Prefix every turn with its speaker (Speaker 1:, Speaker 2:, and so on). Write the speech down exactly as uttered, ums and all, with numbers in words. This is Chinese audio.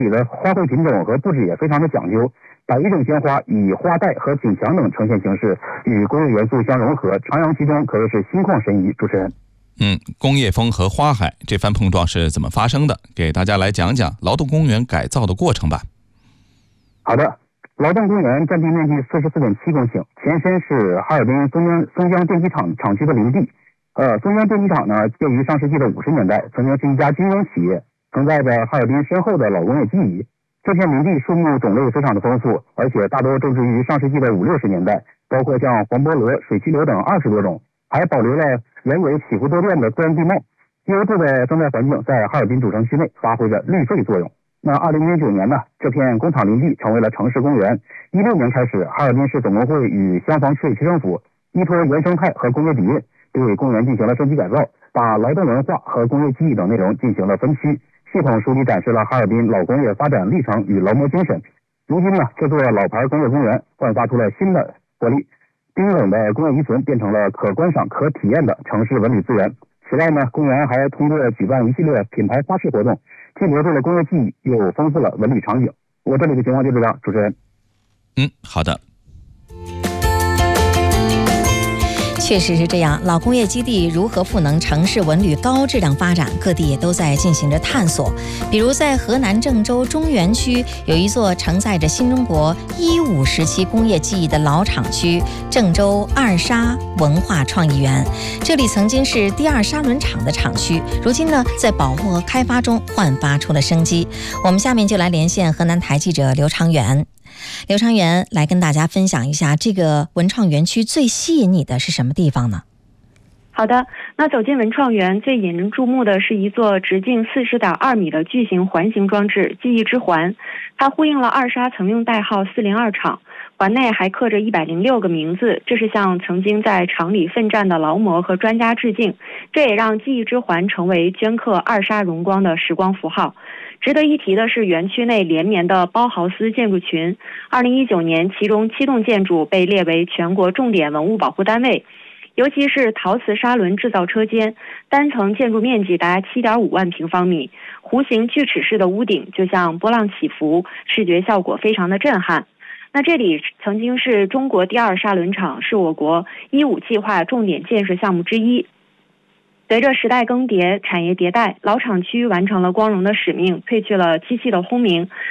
Speaker 1: 里的花卉品种和布置也非常的讲究，百余种鲜花以花带和锦墙等呈现形式，与工业元素相融合，徜徉其中，可谓是心旷神怡。主持人，
Speaker 2: 嗯，工业风和花海这番碰撞是怎么发生的？给大家来讲讲劳动公园改造的过程吧。
Speaker 1: 好的，劳动公园占地面积四十四点七公顷，前身是哈尔滨松江松江电机厂厂区的林地。呃，松江电机厂呢，建于上世纪的五十年代，曾经是一家军工企业，承载着哈尔滨深厚的老工业记忆。这片林地树木种类非常的丰富，而且大多种植于上世纪的五六十年代，包括像黄菠萝、水栖柳等二十多种，还保留了原有起伏多变的自然地貌。优质的生态环境在哈尔滨主城区内发挥着绿肺作用。那二零零九年呢，这片工厂林地成为了城市公园。一六年开始，哈尔滨市总工会与消防区委区政府依托原生态和工业底蕴，对公园进行了升级改造，把劳动文化和工业记忆等内容进行了分区，系统梳理展示了哈尔滨老工业发展历程与劳模精神。如今呢，这座老牌工业公园焕发出了新的活力，冰冷的工业遗存变成了可观赏、可体验的城市文旅资源。此外呢，公园还通过举办一系列品牌花式活动，既留住了工业记忆，又丰富了文旅场景。我这里的情况就这样，主持人。
Speaker 2: 嗯，好的。
Speaker 3: 确实是这样，老工业基地如何赋能城市文旅高质量发展，各地也都在进行着探索。比如在河南郑州中原区，有一座承载着新中国一五时期工业记忆的老厂区——郑州二沙文化创意园。这里曾经是第二沙轮厂的厂区，如今呢，在保护和开发中焕发出了生机。我们下面就来连线河南台记者刘长远。刘长远来跟大家分享一下，这个文创园区最吸引你的是什么地方呢？
Speaker 4: 好的，那走进文创园，最引人注目的是一座直径四十点二米的巨型环形装置——记忆之环。它呼应了二沙曾用代号四零二厂，环内还刻着一百零六个名字，这是向曾经在厂里奋战的劳模和专家致敬。这也让记忆之环成为镌刻二沙荣光的时光符号。值得一提的是，园区内连绵的包豪斯建筑群，二零一九年其中七栋建筑被列为全国重点文物保护单位。尤其是陶瓷砂轮制造车间，单层建筑面积达 七点五万平方米，弧形锯齿式的屋顶就像波浪起伏，视觉效果非常的震撼。那这里曾经是中国第二砂轮厂，是我国一五计划重点建设项目之一。随着时代更迭，产业迭代，老厂区完成了光荣的使命，褪去了机器的轰鸣。